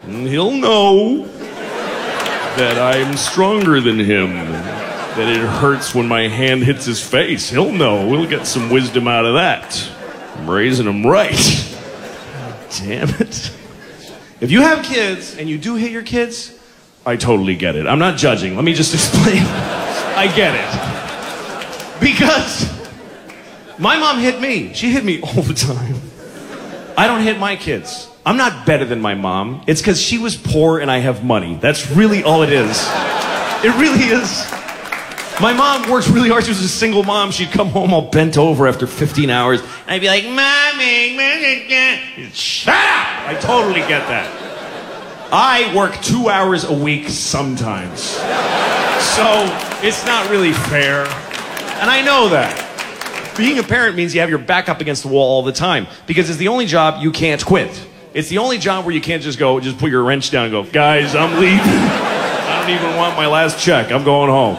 And he'll know that I'm stronger than him, that it hurts when my hand hits his face. He'll know. We'll get some wisdom out of that. I'm raising him right. Damn it. If you have kids and you do hit your kids, I totally get it. I'm not judging. Let me just explain. I get it. Because my mom hit me. She hit me all the time. I don't hit my kids. I'm not better than my mom. It's because she was poor and I have money. That's really all it is. It really is. My mom works really hard. She was a single mom. She'd come home all bent over after 15 hours. And I'd be like, Mommy, shut up! I totally get that. I work 2 hours a week sometimes. So it's not really fair. And I know that. Being a parent means you have your back up against the wall all the time. Because it's the only job you can't quit. It's the only job where you can't just put your wrench down and go, guys, I'm leaving. I don't even want my last check. I'm going home.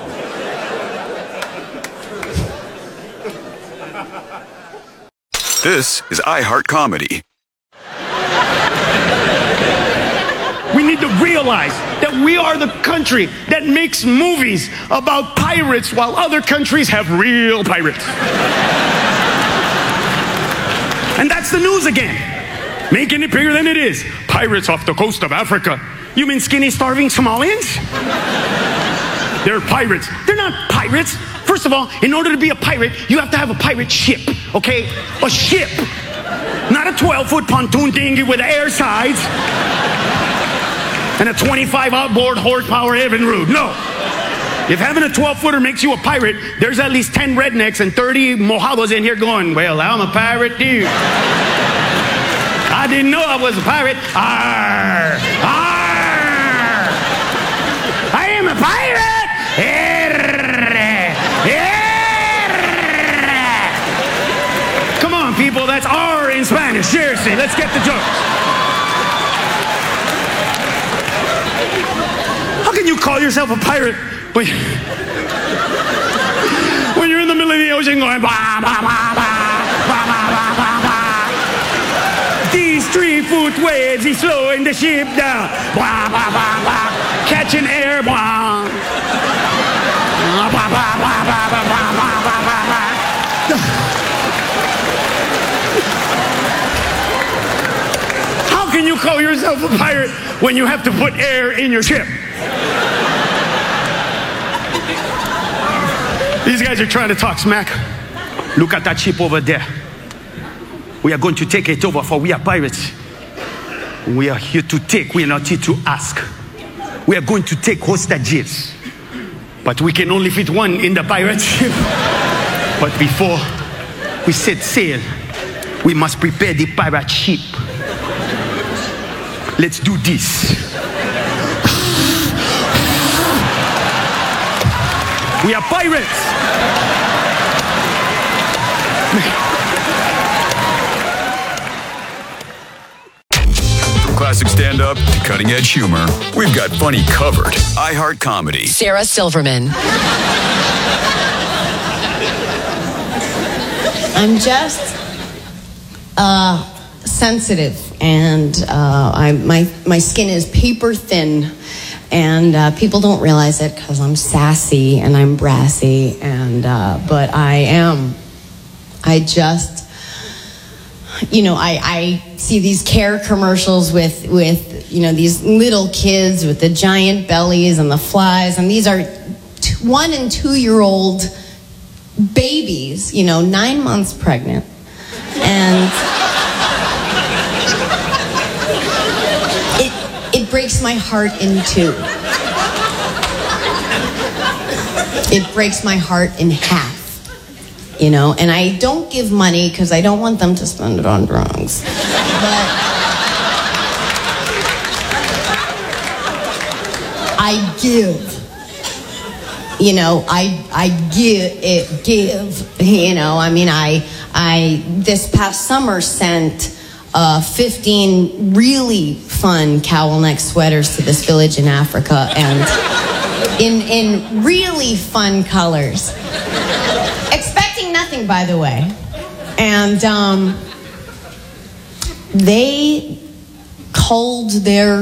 This is iHeart Comedy. We need to realize that we are the country that makes movies about pirates while other countries have real pirates. And that's the news again. Making it bigger than it is. Pirates off the coast of Africa. You mean skinny, starving Somalians? They're pirates. They're not pirates. First of all, in order to be a pirate, you have to have a pirate ship, okay? A ship. Not a 12-foot pontoon dinghy with air sides and a 25 outboard horsepower Evinrude. No. If having a 12-footer makes you a pirate, there's at least 10 rednecks and 30 mojados in here going, well, I'm a pirate too. I didn't know I was a pirate. Arr! Arr! I am a pirate! Come on, people, that's R in Spanish. Seriously, let's get the jokes. How can you call yourself a pirate when you're in the middle of the ocean going, bah, bah, bah, bah, bah, bah, bah, bah, bah. These 3-foot waves is slowing the ship down. Blah, blah, blah, blah. Catching air. Blah. Blah, blah, blah, blah, blah, blah, blah, blah, blah, blah. How can you call yourself a pirate when you have to put air in your ship? These guys are trying to talk smack. Look at that ship over there. We are going to take it over, for we are pirates. We are here to take, we are not here to ask. We are going to take hostages. But we can only fit one in the pirate ship. But before we set sail, we must prepare the pirate ship. Let's do this. We are pirates. From classic stand-up to cutting-edge humor, we've got funny covered. iHeart Comedy. Sarah Silverman. I'm just sensitive, and my skin is paper thin, and people don't realize it because I'm sassy and I'm brassy, and but I am. I just, I see these Care commercials with these little kids with the giant bellies and the flies, and these are 1 and 2 year old babies, 9 months pregnant, and it breaks my heart in two. It breaks my heart in half. And I don't give money because I don't want them to spend it on drugs. But I give. I give. I this past summer sent 15 really fun cowl neck sweaters to this village in Africa, and in really fun colors. Expecting nothing, by the way. And they culled their